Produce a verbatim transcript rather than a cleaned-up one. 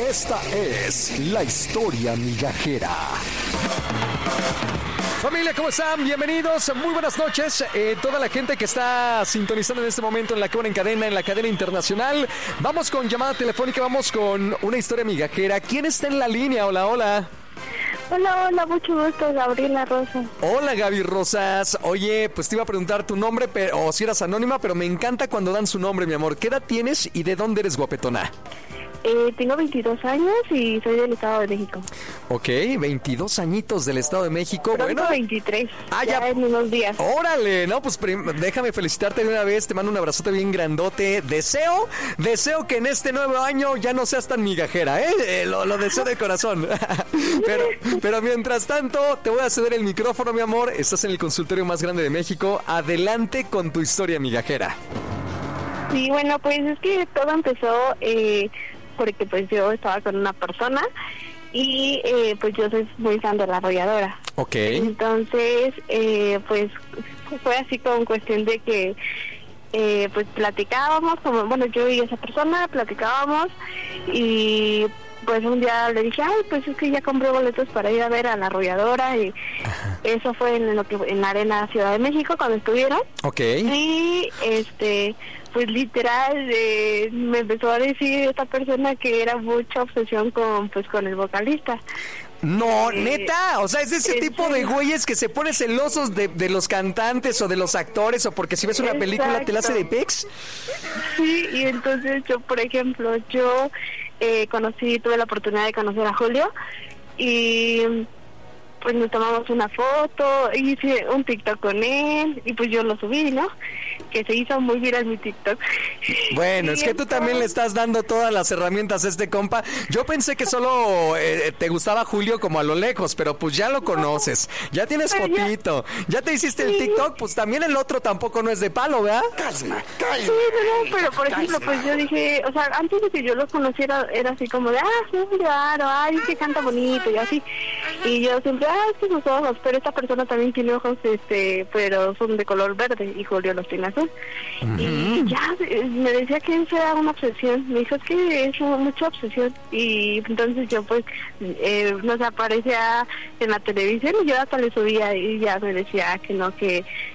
Esta es la historia migajera. Familia, ¿cómo están? Bienvenidos, muy buenas noches. Eh, toda la gente que está sintonizando en este momento en la Cobra en Cadena, en la cadena internacional. Vamos con llamada telefónica, vamos con una historia migajera. ¿Quién está en la línea? Hola, hola. Hola, hola, mucho gusto, Gabriela Rosas. Hola, Gaby Rosas. Oye, pues te iba a preguntar tu nombre, pero, o si eras anónima, pero me encanta cuando dan su nombre, mi amor. ¿Qué edad tienes y de dónde eres, guapetona? Eh, tengo veintidós años y soy del Estado de México. Ok, veintidós añitos del Estado de México. Pronto bueno, veintitrés, ah, ya, ya en unos días. Órale, no, pues prim- déjame felicitarte de una vez, te mando un abrazote bien grandote. Deseo, deseo que en este nuevo año ya no seas tan migajera, ¿eh? eh lo, lo deseo de corazón. pero, pero mientras tanto, te voy a ceder el micrófono, mi amor. Estás en el consultorio más grande de México. Adelante con tu historia migajera. Sí, bueno, pues es que todo empezó... Eh, porque pues yo estaba con una persona y eh, pues yo soy muy fan de La Arrolladora. Ok. Entonces, eh, pues fue así con cuestión de que eh, pues platicábamos, como bueno, yo y esa persona platicábamos y pues un día le dije, ay, pues es que ya compré boletos para ir a ver a La Arrolladora y ajá, eso fue en lo que en la Arena Ciudad de México cuando estuvieron. Ok. Y este... pues literal eh, me empezó a decir esta persona que era mucha obsesión con pues con el vocalista. No, eh, neta, o sea, es ese tipo de güeyes que se ponen celosos de, de los cantantes o de los actores, o porque si ves una exacto, película te la hace de pex. Sí, y entonces yo, por ejemplo, yo eh, conocí, tuve la oportunidad de conocer a Julio y pues nos tomamos una foto, hice un TikTok con él y pues yo lo subí, ¿no? Que se hizo muy viral mi TikTok. Bueno, es que tú también le estás dando todas las herramientas a este compa. Yo pensé que solo eh, te gustaba Julio como a lo lejos, pero pues ya lo conoces, ya tienes fotito, ya te hiciste el TikTok, pues también el otro tampoco no es de palo, ¿verdad? Calma, calma. Sí, no, no, pero por ejemplo, pues yo dije, o sea, antes de que yo lo conociera era así como de, ah, sí, claro, ay, que canta bonito y así. Y yo siempre, ah, sí, sus ojos, pero esta persona también tiene ojos, este, pero son de color verde y Julio los tiene azul. Uh-huh. Y ya me decía que eso era una obsesión, me dijo, es que es mucha obsesión. Y entonces yo pues eh, nos aparecía en la televisión y yo hasta le subía y ya me decía que no, que